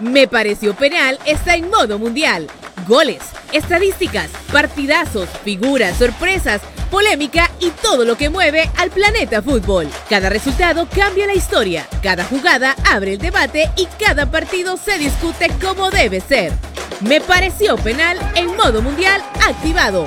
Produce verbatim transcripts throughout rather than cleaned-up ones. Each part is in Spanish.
Me Pareció Penal está en modo mundial. Goles, estadísticas, partidazos, figuras, sorpresas, polémica y todo lo que mueve al planeta fútbol. Cada resultado cambia la historia, cada jugada abre el debate y cada partido se discute como debe ser. Me Pareció Penal en modo mundial activado.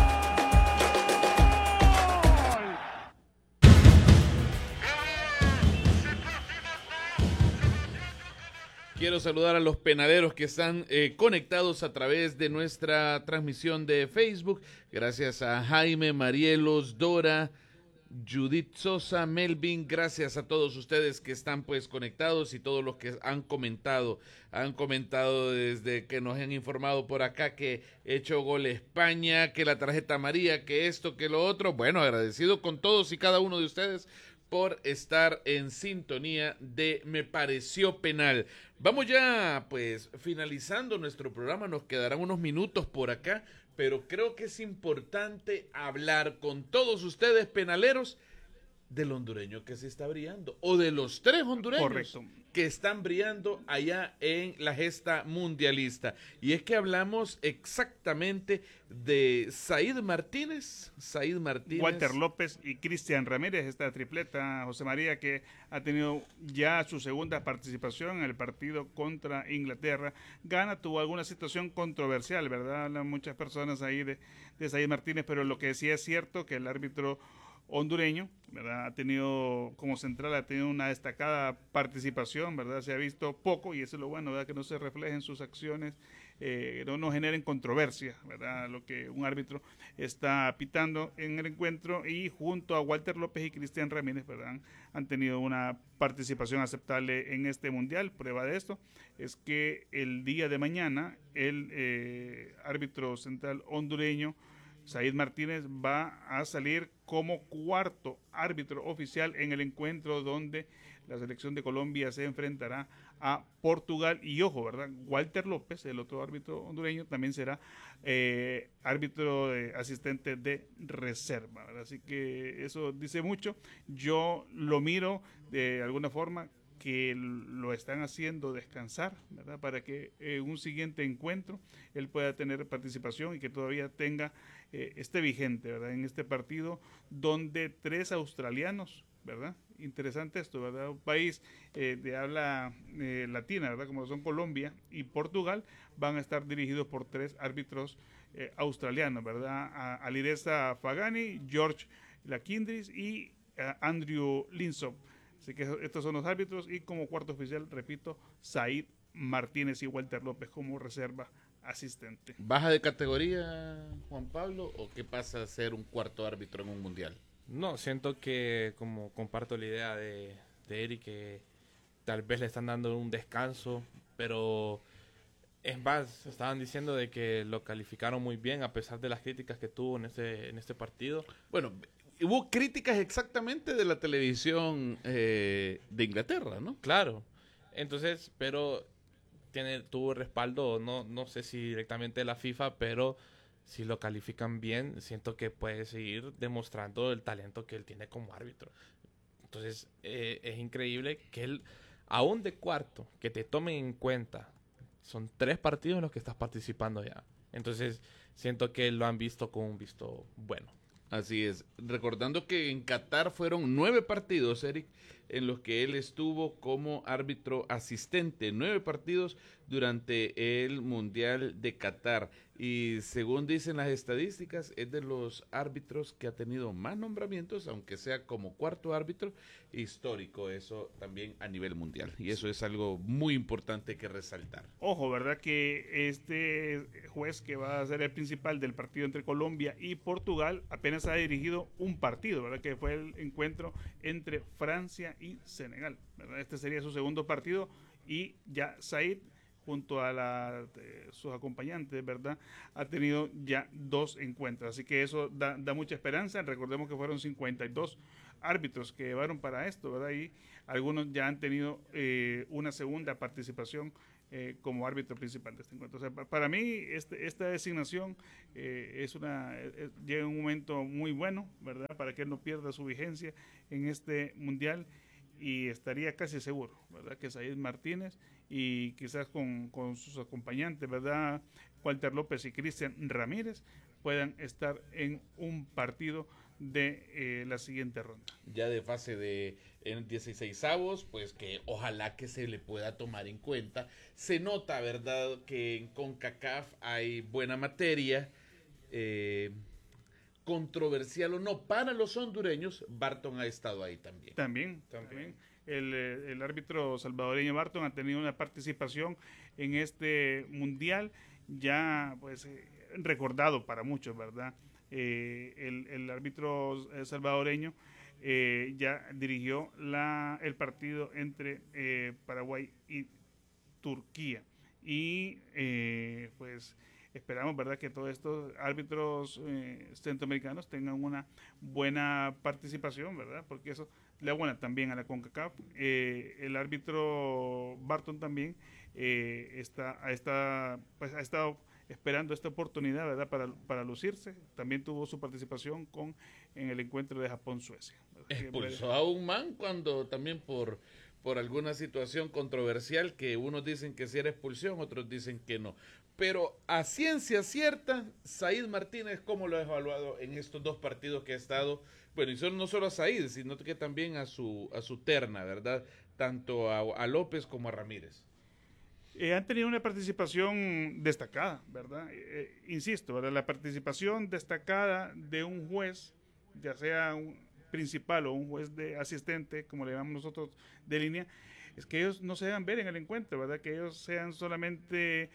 Quiero saludar a los penaleros que están eh, conectados a través de nuestra transmisión de Facebook. Gracias a Jaime, Marielos, Dora, Judith Sosa, Melvin. Gracias a todos ustedes que están pues conectados y todos los que han comentado. Han comentado desde que nos han informado por acá que hecho gol España, que la tarjeta amarilla, que esto, que lo otro. Bueno, agradecido con todos y cada uno de ustedes por estar en sintonía de Me Pareció Penal. Vamos ya, pues, finalizando nuestro programa, nos quedarán unos minutos por acá, pero creo que es importante hablar con todos ustedes, penaleros, del hondureño que se está brillando, o de los tres hondureños Correcto. que están brillando allá en la gesta mundialista. Y es que hablamos exactamente de Said Martínez, Said Martínez, Walter López y Cristian Ramírez, esta tripleta, José María, que ha tenido ya su segunda participación en el partido contra Inglaterra. Ghana tuvo alguna situación controversial, ¿verdad? Hablan muchas personas ahí de, de Said Martínez, pero lo que sí es cierto que el árbitro hondureño, ¿verdad? Ha tenido como central, ha tenido una destacada participación, ¿verdad? Se ha visto poco y eso es lo bueno, ¿verdad? Que no se reflejen sus acciones, eh, no nos generen controversia, ¿verdad? Lo que un árbitro está pitando en el encuentro, y junto a Walter López y Cristian Ramírez, ¿verdad? Han tenido una participación aceptable en este mundial. Prueba de esto es que el día de mañana el eh, árbitro central hondureño Said Martínez va a salir como cuarto árbitro oficial en el encuentro donde la selección de Colombia se enfrentará a Portugal. Y ojo, ¿verdad? Walter López, el otro árbitro hondureño, también será eh, árbitro de, asistente de reserva, ¿verdad? Así que eso dice mucho. Yo lo miro de alguna forma que lo están haciendo descansar, ¿verdad? Para que en eh, un siguiente encuentro él pueda tener participación y que todavía tenga eh, esté vigente, ¿verdad? En este partido donde tres australianos, ¿verdad? Interesante esto, ¿verdad? Un país eh, de habla eh, latina, ¿verdad? Como son Colombia y Portugal, van a estar dirigidos por tres árbitros eh, australianos, ¿verdad? A Alireza Fagani, George Lakindris y a Andrew Linsop. Así que estos son los árbitros, y como cuarto oficial, repito, Said Martínez y Walter López como reserva asistente. ¿Baja de categoría, Juan Pablo, o qué pasa a ser un cuarto árbitro en un mundial? No, siento que, como comparto la idea de, de Eric, que tal vez le están dando un descanso, pero es más, estaban diciendo de que lo calificaron muy bien a pesar de las críticas que tuvo en este, en este partido. Bueno, hubo críticas exactamente de la televisión eh, de Inglaterra, ¿no? Claro. Entonces, pero tiene tuvo respaldo, no no sé si directamente de la FIFA, pero si lo califican bien, siento que puede seguir demostrando el talento que él tiene como árbitro. Entonces, eh, es increíble que él, aún de cuarto, que te tomen en cuenta, son tres partidos en los que estás participando ya. Entonces, siento que lo han visto con un visto bueno. Así es, recordando que en Qatar fueron nueve partidos, Eric, en los que él estuvo como árbitro asistente, nueve partidos durante el Mundial de Qatar, y según dicen las estadísticas, es de los árbitros que ha tenido más nombramientos, aunque sea como cuarto árbitro histórico, eso también a nivel mundial, y eso es algo muy importante que resaltar. Ojo, ¿verdad? Que este juez que va a ser el principal del partido entre Colombia y Portugal apenas ha dirigido un partido, ¿verdad? Que fue el encuentro entre Francia y Senegal, ¿verdad? Este sería su segundo partido, y ya Said, junto a la, eh, sus acompañantes, ¿verdad?, ha tenido ya dos encuentros. Así que eso da, da mucha esperanza. Recordemos que fueron cincuenta y dos árbitros que llevaron para esto, ¿verdad? Y algunos ya han tenido eh, una segunda participación eh, como árbitro principal de este encuentro. O sea, para mí este, esta designación eh, es una eh, llega en un momento muy bueno, ¿verdad?, para que él no pierda su vigencia en este mundial. y estaría casi seguro, ¿verdad? Que Said Martínez y quizás con, con sus acompañantes, ¿verdad? Walter López y Cristian Ramírez puedan estar en un partido de eh, la siguiente ronda. Ya de fase de en dieciseisavos, pues que ojalá que se le pueda tomar en cuenta. Se nota, ¿verdad?, que en CONCACAF hay buena materia, eh, controversial o no, para los hondureños, Barton ha estado ahí también. También, también. El, el árbitro salvadoreño Barton ha tenido una participación en este mundial ya pues eh, recordado para muchos, ¿verdad? Eh, el, el árbitro salvadoreño eh, ya dirigió la, el partido entre eh, Paraguay y Turquía y eh, pues esperamos, ¿verdad?, que todos estos árbitros eh, centroamericanos tengan una buena participación, ¿verdad?, porque eso le abona también a la CONCACAF. Eh, el árbitro Barton también eh, está, está, pues, ha estado esperando esta oportunidad, ¿verdad?, para, para lucirse. También tuvo su participación con en el encuentro de Japón-Suecia. Expulsó a un man cuando también por, por alguna situación controversial que unos dicen que sí era expulsión, otros dicen que no. Pero a ciencia cierta, Said Martínez, ¿cómo lo ha evaluado en estos dos partidos que ha estado? Bueno, y son, no solo a Said, sino que también a su, a su terna, ¿verdad? Tanto a, a López como a Ramírez. Eh, han tenido una participación destacada, ¿verdad? Eh, insisto, ¿verdad? La participación destacada de un juez, ya sea un principal o un juez de asistente, como le llamamos nosotros, de línea, es que ellos no se dejan ver en el encuentro, ¿verdad? Que ellos sean solamente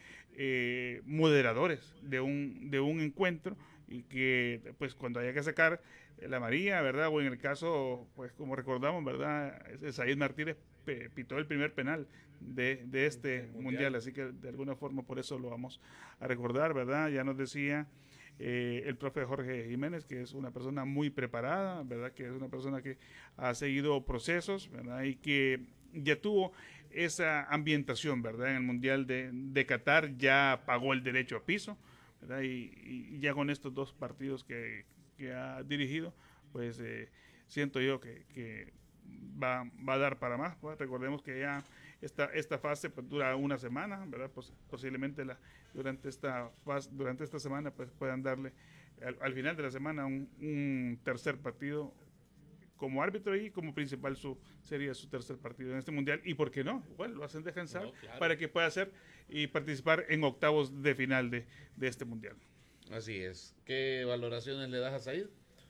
eh, moderadores de un, de un encuentro y que pues cuando haya que sacar la amarilla, ¿verdad? O en el caso, pues como recordamos, ¿verdad? Said Martínez pitó el primer penal de, de este mundial. mundial, así que de alguna forma por eso lo vamos a recordar, ¿verdad? Ya nos decía eh, el profe Jorge Jiménez, que es una persona muy preparada, ¿verdad? Que es una persona que ha seguido procesos, ¿verdad? Y que ya tuvo esa ambientación, ¿verdad? En el Mundial de, de Qatar ya pagó el derecho a piso, ¿verdad? Y, y ya con estos dos partidos que, que ha dirigido, pues eh, siento yo que, que va, va a dar para más, pues. Recordemos que ya esta, esta fase pues, dura una semana, ¿verdad? Pues, posiblemente la, durante, esta fase, durante esta semana pues, puedan darle al, al final de la semana un, un tercer partido como árbitro y como principal su sería su tercer partido en este mundial. ¿Y por qué no? Bueno, lo hacen descansar no, claro. para que pueda hacer y participar en octavos de final de, de este mundial. Así es. ¿Qué valoraciones le das a Said?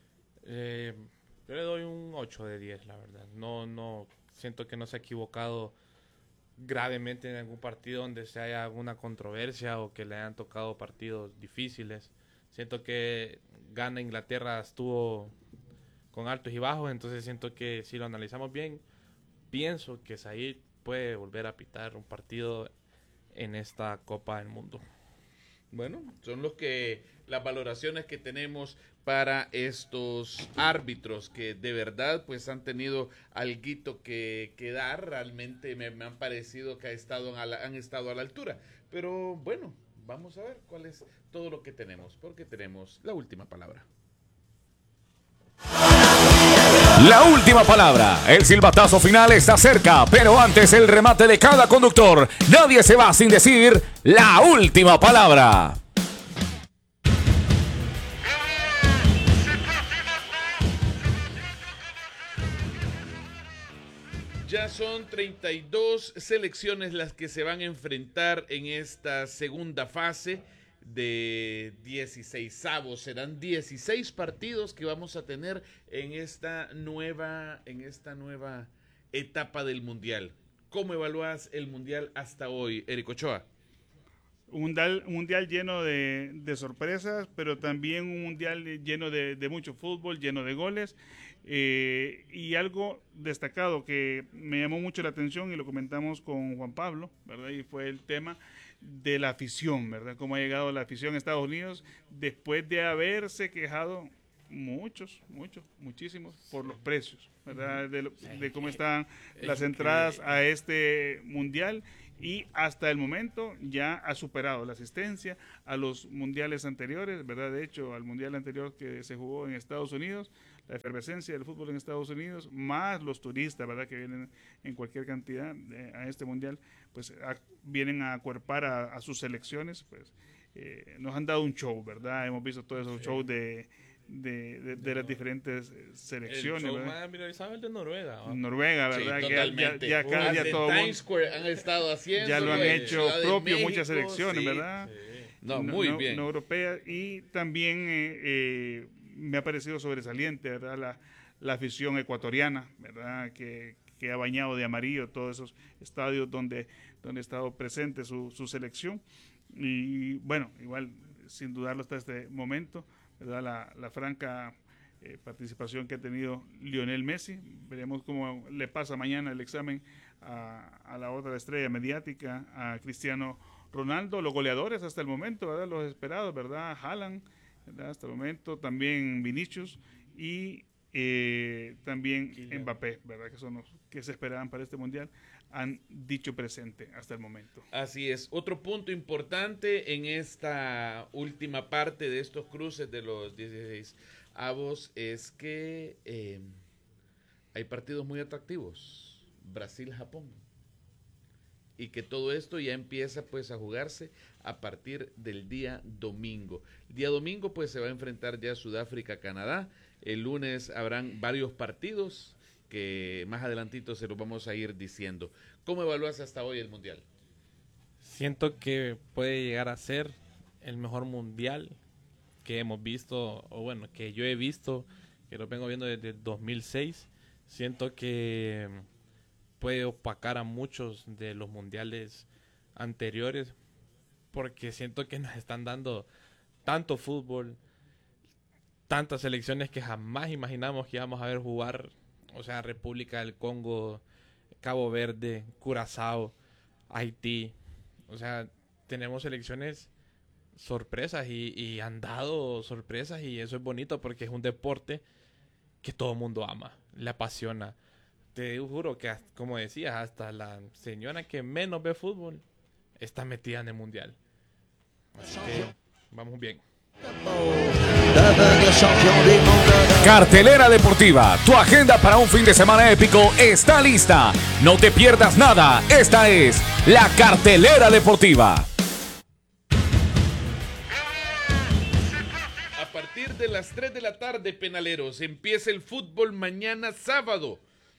Eh, yo le doy un ocho de diez, la verdad. No, no, siento que no se ha equivocado gravemente en algún partido donde se haya alguna controversia o que le hayan tocado partidos difíciles. Siento que gana Inglaterra estuvo con altos y bajos, entonces siento que si lo analizamos bien, pienso que Said puede volver a pitar un partido en esta Copa del Mundo. Bueno, son los que las valoraciones que tenemos para estos árbitros que de verdad pues han tenido alguito que, que dar. Realmente me, me han parecido que ha estado a la, han estado a la altura. Pero bueno, vamos a ver cuál es todo lo que tenemos, porque tenemos la última palabra. La última palabra, el silbatazo final está cerca, pero antes el remate de cada conductor. Nadie se va sin decir la última palabra. Ya son treinta y dos selecciones las que se van a enfrentar en esta segunda fase de dieciseisavos. Serán dieciséis partidos que vamos a tener en esta nueva, en esta nueva etapa del Mundial. ¿Cómo evalúas el Mundial hasta hoy, Eric Ochoa? Un mundial, un mundial lleno de, de sorpresas, pero también un mundial lleno de, de mucho fútbol, lleno de goles. Eh, y algo destacado que me llamó mucho la atención y lo comentamos con Juan Pablo, ¿verdad? Y fue el tema de la afición, ¿verdad? Cómo ha llegado la afición a Estados Unidos después de haberse quejado muchos, muchos, muchísimos por los precios, ¿verdad? De, lo, de cómo están las entradas a este mundial. Y hasta el momento ya ha superado la asistencia a los mundiales anteriores, ¿verdad? De hecho, al mundial anterior que se jugó en Estados Unidos, la efervescencia del fútbol en Estados Unidos, más los turistas, ¿verdad?, que vienen en cualquier cantidad de, a este mundial, pues a, vienen a acuerpar a, a sus selecciones, pues eh, nos han dado un show, ¿verdad? Hemos visto todos esos sí. shows de, de, de, de las diferentes selecciones. El show ¿verdad? más viralizado es el de Noruega. ¿no? Noruega, ¿verdad? Sí, que ya, ya, ya, acá, ya todo Times Square han estado haciendo. Ya lo han pues, hecho propio México, muchas selecciones, sí, ¿verdad? Sí. No, muy no, bien. No europea, y también eh, eh, me ha parecido sobresaliente, ¿verdad? La, la afición ecuatoriana, ¿verdad? Que, que ha bañado de amarillo todos esos estadios donde, donde ha estado presente su, su selección. Y bueno, igual, sin dudarlo hasta este momento, ¿verdad? La, la franca eh, participación que ha tenido Lionel Messi. Veremos cómo le pasa mañana el examen a, a la otra estrella mediática, a Cristiano Ronaldo. Los goleadores hasta el momento, ¿verdad? Los esperados, ¿verdad? Haaland, ¿verdad? Hasta el momento, también Vinicius y eh, también Kylian Mbappé, ¿verdad? Que son los que se esperaban para este mundial, han dicho presente hasta el momento. Así es. Otro punto importante en esta última parte de estos cruces de los dieciséis avos es que eh, hay partidos muy atractivos. Brasil-Japón. Y que todo esto ya empieza pues a jugarse a partir del día domingo. El día domingo pues se va a enfrentar ya Sudáfrica-Canadá. El lunes habrán varios partidos que más adelantito se los vamos a ir diciendo. ¿Cómo evalúas hasta hoy el Mundial? Siento que puede llegar a ser el mejor Mundial que hemos visto, o bueno, que yo he visto, que lo vengo viendo desde dos mil seis. Siento que puede opacar a muchos de los mundiales anteriores, porque siento que nos están dando tanto fútbol, tantas selecciones que jamás imaginamos que íbamos a ver jugar. O sea, República del Congo, Cabo Verde, Curazao, Haití. O sea, tenemos selecciones sorpresas y, y han dado sorpresas, y eso es bonito porque es un deporte que todo el mundo ama, le apasiona. Te juro que, como decías, hasta la señora que menos ve fútbol está metida en el mundial. Así que vamos bien. Cartelera Deportiva, tu agenda para un fin de semana épico está lista. No te pierdas nada. Esta es la Cartelera Deportiva. A partir de las tres de la tarde, penaleros, empieza el fútbol mañana sábado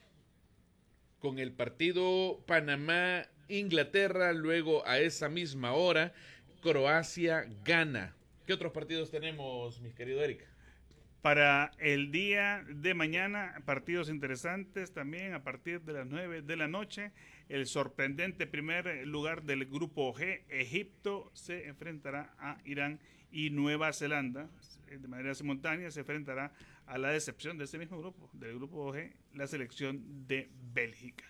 con el partido Panamá-Inglaterra. Luego a esa misma hora Croacia-Ghana. ¿Qué otros partidos tenemos, mi querido Eric? Para el día de mañana, partidos interesantes también a partir de las nueve de la noche. El sorprendente primer lugar del grupo G, Egipto, se enfrentará a Irán, y Nueva Zelanda, de manera simultánea, se enfrentará a la decepción de ese mismo grupo, del grupo G, la selección de Bélgica.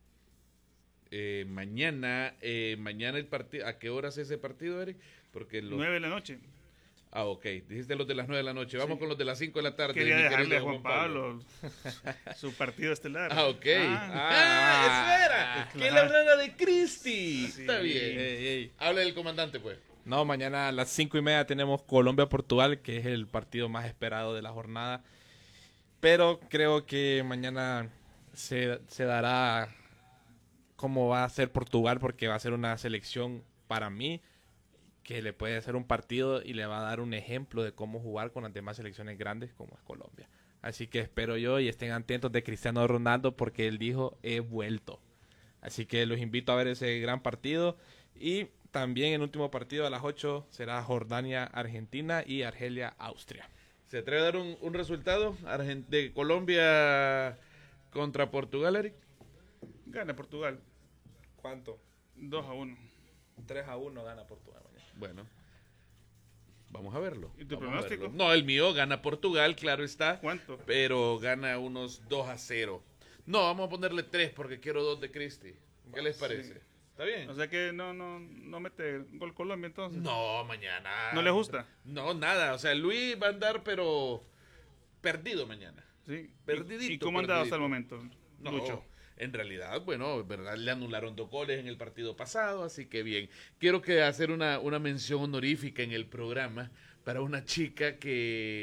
Eh, mañana, eh, mañana el partido, ¿a qué horas es ese partido, Eric? Porque los... nueve de la noche. Ah, ok. Dijiste los de las nueve de la noche. Vamos sí. con los de las cinco de la tarde. Quería dejarle a Juan Pablo, Pablo su partido estelar. Ah, ok. Ah, ah, ah espera. Ah, que claro. La de Cristi. Sí. Está bien. Ey, ey. Habla del comandante, pues. No, mañana a las cinco y media tenemos Colombia-Portugal, que es el partido más esperado de la jornada. Pero creo que mañana se, se dará cómo va a ser Portugal, porque va a ser una selección, para mí, que le puede hacer un partido y le va a dar un ejemplo de cómo jugar con las demás selecciones grandes como es Colombia. Así que espero yo y estén atentos de Cristiano Ronaldo, porque él dijo, he vuelto. Así que los invito a ver ese gran partido. Y también el último partido a las ocho será Jordania-Argentina y Argelia-Austria. ¿Se atreve a dar un, un resultado de Colombia contra Portugal, Eric? Gana Portugal. ¿Cuánto? dos a uno. tres a uno gana Portugal mañana. Bueno, vamos a verlo. ¿Y tu vamos pronóstico? No, el mío gana Portugal, claro está. ¿Cuánto? Pero gana unos dos a cero. No, vamos a ponerle tres porque quiero dos de Cristi. ¿Qué les parece? Sí. ¿Está bien? O sea que no, no, no mete gol Colombia entonces. No, mañana. ¿No le gusta? No, nada. O sea, Luis va a andar, pero perdido mañana. Sí. Perdidito. ¿Y cómo ha andado hasta el momento, no, Lucho? En realidad, bueno, verdad, le anularon dos goles en el partido pasado, así que bien. Quiero que hacer una, una mención honorífica en el programa para una chica que,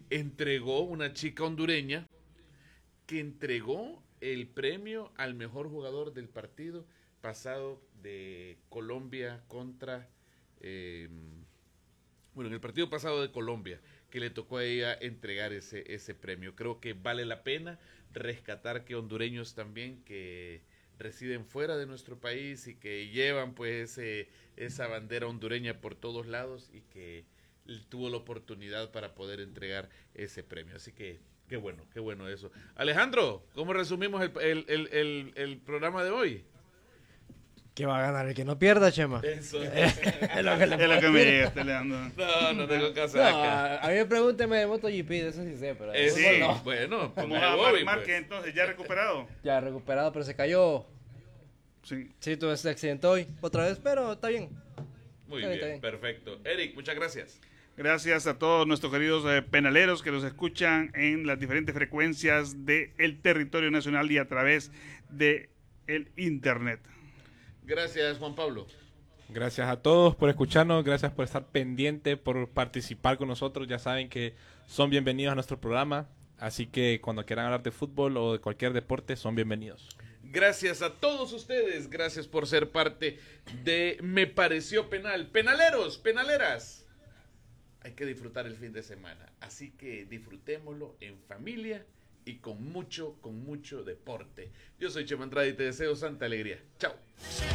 entregó una chica hondureña que entregó el premio al mejor jugador del partido pasado de Colombia contra, eh, bueno, en el partido pasado de Colombia, que le tocó a ella entregar ese, ese premio. Creo que vale la pena rescatar que hondureños también que residen fuera de nuestro país y que llevan pues ese, esa bandera hondureña por todos lados y que tuvo la oportunidad para poder entregar ese premio. Así que qué bueno, qué bueno eso. Alejandro, ¿cómo resumimos el, el, el, el, el programa de hoy? Que va a ganar el que no pierda, Chema. Eso. Es lo que, le Es lo que me puedo llega, Leandro. No, no tengo decir. casaca. No, a, a mí me pregúnteme de MotoGP, de eso sí sé, pero de Eh, fútbol sí, no. bueno, Como ponga a Bobby, Mar Márquez, pues. entonces, ya recuperado. Ya recuperado, pero se cayó. Sí. Sí, tuve ese accidente hoy, otra vez, pero está bien. Muy Está bien, bien, está bien. perfecto. Eric, muchas gracias. Gracias a todos nuestros queridos eh, penaleros que nos escuchan en las diferentes frecuencias del territorio nacional y a través de el internet. Gracias, Juan Pablo. Gracias a todos por escucharnos, gracias por estar pendiente, por participar con nosotros. Ya saben que son bienvenidos a nuestro programa, así que cuando quieran hablar de fútbol o de cualquier deporte, son bienvenidos. Gracias a todos ustedes, gracias por ser parte de Me Pareció Penal. Penaleros, penaleras, hay que disfrutar el fin de semana, así que disfrutémoslo en familia y con mucho, con mucho deporte. Yo soy Chema Andrade y te deseo santa alegría. Chao.